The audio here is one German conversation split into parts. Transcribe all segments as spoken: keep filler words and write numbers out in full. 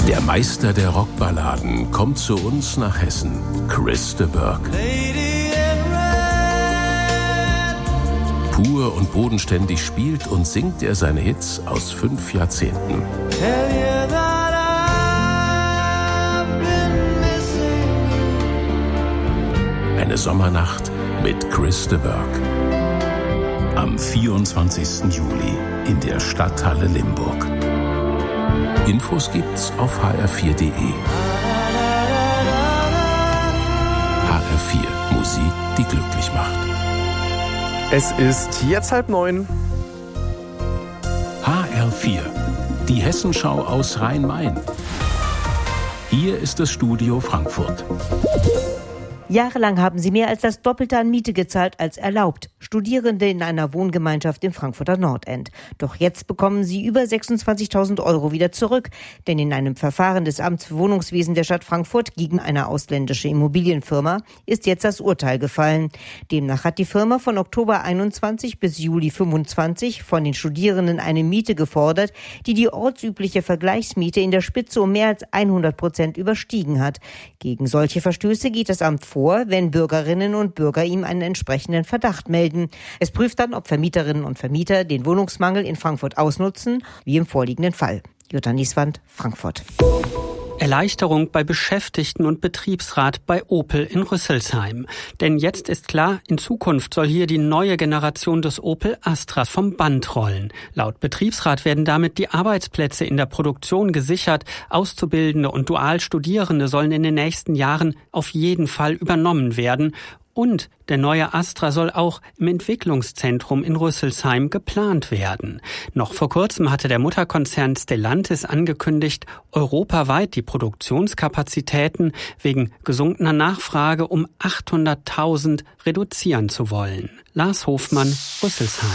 Der Meister der Rockballaden kommt zu uns nach Hessen, Chris de Burgh. Pur und bodenständig spielt und singt er seine Hits aus fünf Jahrzehnten. Eine Sommernacht mit Chris de Burgh. Am vierundzwanzigsten Juli in der Stadthalle Limburg. Infos gibt's auf h r vier punkt d e. H R vier, Musik, die glücklich macht. Es ist jetzt halb neun. H R vier, die Hessenschau aus Rhein-Main. Hier ist das Studio Frankfurt. Jahrelang haben sie mehr als das Doppelte an Miete gezahlt als erlaubt. Studierende in einer Wohngemeinschaft im Frankfurter Nordend. Doch jetzt bekommen sie über sechsundzwanzigtausend Euro wieder zurück. Denn in einem Verfahren des Amts für Wohnungswesen der Stadt Frankfurt gegen eine ausländische Immobilienfirma ist jetzt das Urteil gefallen. Demnach hat die Firma von Oktober einundzwanzig bis Juli fünfundzwanzig von den Studierenden eine Miete gefordert, die die ortsübliche Vergleichsmiete in der Spitze um mehr als hundert Prozent überstiegen hat. Gegen solche Verstöße geht das Amt vor, wenn Bürgerinnen und Bürger ihm einen entsprechenden Verdacht melden. Es prüft dann, ob Vermieterinnen und Vermieter den Wohnungsmangel in Frankfurt ausnutzen, wie im vorliegenden Fall. Jutta Nieswand, Frankfurt. Erleichterung bei Beschäftigten und Betriebsrat bei Opel in Rüsselsheim. Denn jetzt ist klar, in Zukunft soll hier die neue Generation des Opel Astra vom Band rollen. Laut Betriebsrat werden damit die Arbeitsplätze in der Produktion gesichert. Auszubildende und Dualstudierende sollen in den nächsten Jahren auf jeden Fall übernommen werden. Und der neue Astra soll auch im Entwicklungszentrum in Rüsselsheim geplant werden. Noch vor kurzem hatte der Mutterkonzern Stellantis angekündigt, europaweit die Produktionskapazitäten wegen gesunkener Nachfrage um achthunderttausend reduzieren zu wollen. Lars Hofmann, Rüsselsheim.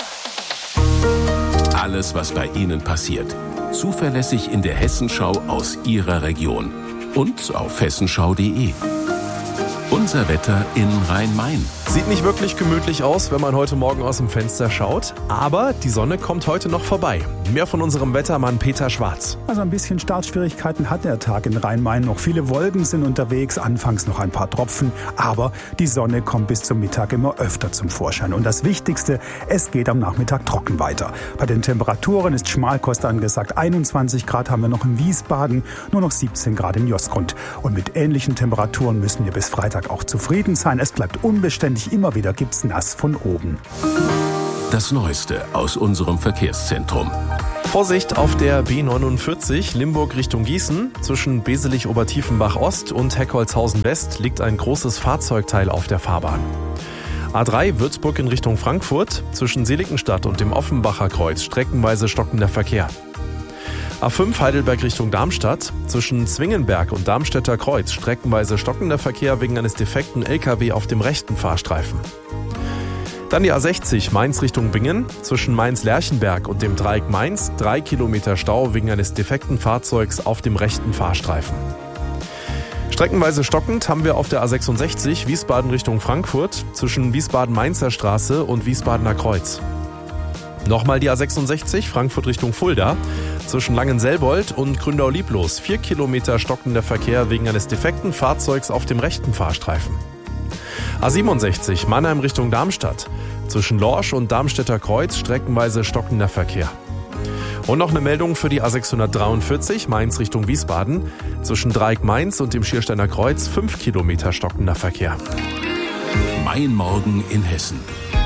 Alles, was bei Ihnen passiert. Zuverlässig in der Hessenschau aus Ihrer Region. Und auf hessenschau punkt d e. Unser Wetter in Rhein-Main. Sieht nicht wirklich gemütlich aus, wenn man heute Morgen aus dem Fenster schaut. Aber die Sonne kommt heute noch vorbei. Mehr von unserem Wettermann Peter Schwarz. Also ein bisschen Startschwierigkeiten hat der Tag in Rhein-Main noch. Viele Wolken sind unterwegs, anfangs noch ein paar Tropfen. Aber die Sonne kommt bis zum Mittag immer öfter zum Vorschein. Und das Wichtigste, es geht am Nachmittag trocken weiter. Bei den Temperaturen ist Schmalkost angesagt. einundzwanzig Grad haben wir noch in Wiesbaden, nur noch siebzehn Grad in Josgrund. Und mit ähnlichen Temperaturen müssen wir bis Freitag auch zufrieden sein. Es bleibt unbeständig, immer wieder gibt's nass von oben. Das Neueste aus unserem Verkehrszentrum. Vorsicht auf der B neunundvierzig Limburg Richtung Gießen. Zwischen Beselich-Obertiefenbach Ost und Heckholzhausen West liegt ein großes Fahrzeugteil auf der Fahrbahn. A drei Würzburg in Richtung Frankfurt. Zwischen Seligenstadt und dem Offenbacher Kreuz streckenweise stockender Verkehr. A fünf Heidelberg Richtung Darmstadt. Zwischen Zwingenberg und Darmstädter Kreuz streckenweise stockender Verkehr wegen eines defekten L K W auf dem rechten Fahrstreifen. Dann die A sechzig Mainz Richtung Bingen. Zwischen Mainz-Lerchenberg und dem Dreieck Mainz drei Kilometer Stau wegen eines defekten Fahrzeugs auf dem rechten Fahrstreifen. Streckenweise stockend haben wir auf der A sechsundsechzig Wiesbaden Richtung Frankfurt zwischen Wiesbaden-Mainzer Straße und Wiesbadener Kreuz. Nochmal die A sechsundsechzig Frankfurt Richtung Fulda. Zwischen Langenselbold und Gründau-Lieblos vier Kilometer stockender Verkehr wegen eines defekten Fahrzeugs auf dem rechten Fahrstreifen. A siebenundsechzig Mannheim Richtung Darmstadt. Zwischen Lorsch und Darmstädter Kreuz streckenweise stockender Verkehr. Und noch eine Meldung für die A sechshundertdreiundvierzig Mainz Richtung Wiesbaden. Zwischen Dreieck Mainz und dem Schiersteiner Kreuz fünf Kilometer stockender Verkehr. Mein Morgen in Hessen.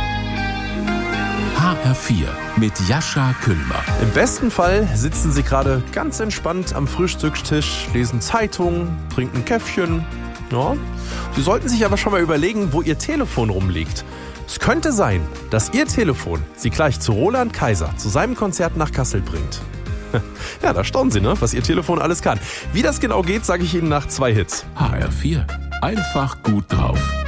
H R vier mit Jascha Küllmer. Im besten Fall sitzen Sie gerade ganz entspannt am Frühstückstisch, lesen Zeitung, trinken Käffchen. Ja. Sie sollten sich aber schon mal überlegen, wo Ihr Telefon rumliegt. Es könnte sein, dass Ihr Telefon Sie gleich zu Roland Kaiser, zu seinem Konzert nach Kassel bringt. Ja, da staunen Sie, ne, was Ihr Telefon alles kann. Wie das genau geht, sage ich Ihnen nach zwei Hits. H R vier. Einfach gut drauf.